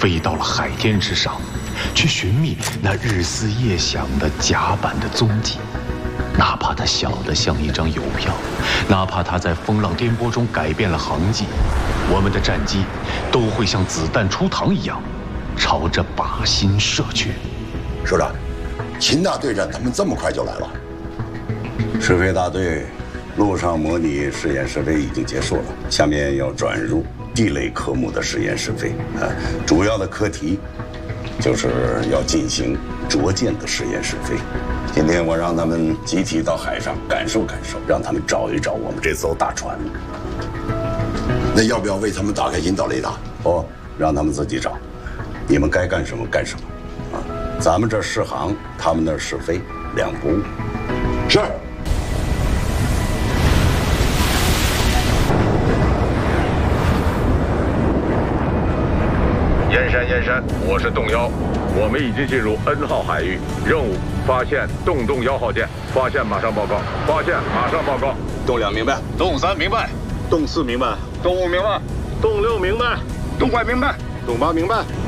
飞到了海天之上，去寻觅那日思夜想的甲板的踪迹。哪怕它小得像一张邮票，哪怕它在风浪颠簸中改变了航迹，我们的战机都会像子弹出膛一样，朝着靶心射去。 首长，秦大队长他们这么快就来了？ 试飞大队陆上模拟试验试飞已经结束了，下面要转入地类科目的实验试飞。主要的课题就是要进行着舰的实验试飞。今天我让他们集体到海上感受感受，让他们找一找我们这艘大船。 那要不要为他们打开引导雷达？ 不，让他们自己找。你们该干什么干什么。咱们这试航，他们那儿试飞，两不误。 是。 燕山，我是洞幺，我们已经进入 N 号海域，任务发现洞1号舰，发现马上报告，发现马上报告。 洞2明白， 洞3明白， 洞4明白， 洞5明白， 洞6明白， 洞5明白， 洞8明白。